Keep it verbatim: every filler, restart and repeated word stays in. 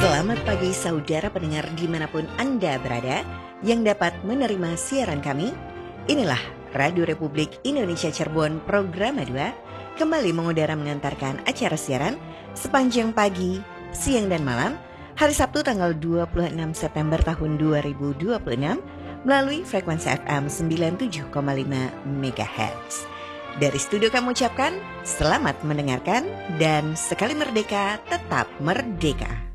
Selamat pagi saudara pendengar dimanapun Anda berada yang dapat menerima siaran kami. Inilah Radio Republik Indonesia Cirebon Program dua kembali mengudara mengantarkan acara siaran sepanjang pagi, siang dan malam hari Sabtu tanggal dua puluh enam September tahun dua ribu dua puluh enam melalui frekuensi F M sembilan puluh tujuh koma lima megahertz. Dari studio kami ucapkan selamat mendengarkan dan sekali merdeka tetap merdeka.